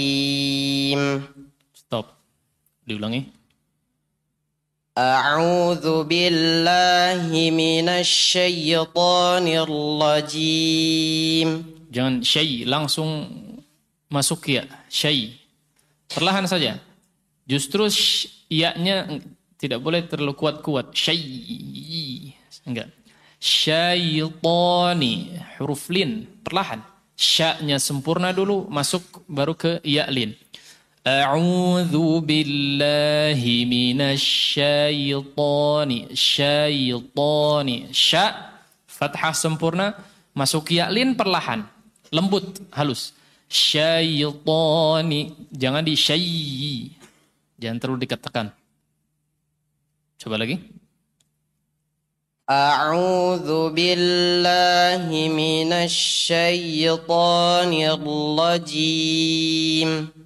Stop. Diulangi. A'udzu billahi minasy syaithanir rajim. Jangan syai, langsung masuk ya, syai. Perlahan saja. Justru ya-nya tidak boleh terlalu kuat-kuat. Syai. Enggak. Syaitani, huruf lin, perlahan. Sya-nya sempurna dulu, masuk baru ke ya lin. A'udzu billahi minasyaitani. Syaitani. Sya, fathah sempurna, masuk ya lin perlahan. Lembut, halus. Syaitani. Jangan di syai. Jangan terlalu dikatakan. Coba lagi. A'udzu billahi minasy syaithanir rajim.